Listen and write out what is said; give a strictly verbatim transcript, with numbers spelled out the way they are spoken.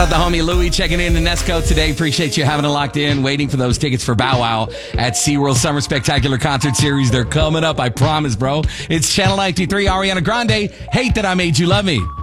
The homie Louie checking in in Nesco today. Appreciate you having it locked in, waiting for those tickets for Bow Wow at SeaWorld Summer Spectacular Concert Series. They're coming up, I promise, bro. It's Channel ninety-three, Ariana Grande, Hate That I Made You Love Me.